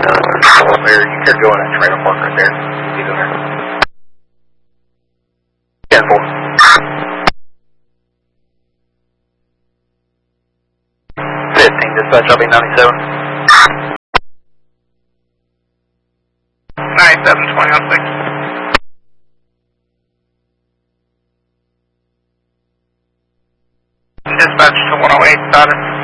there. You could go in that trailer park right there. You'll be there. 10-4. 15, dispatch, I'll be 97. 97, 20 on 6. Dispatch to 108, got it.